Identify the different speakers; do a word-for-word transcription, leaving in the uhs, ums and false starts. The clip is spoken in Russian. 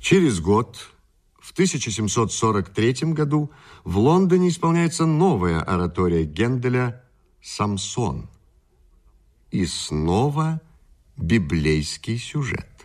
Speaker 1: Через год, в тысяча семьсот сорок третьем году, в Лондоне исполняется новая оратория Генделя «Самсон». И снова библейский сюжет.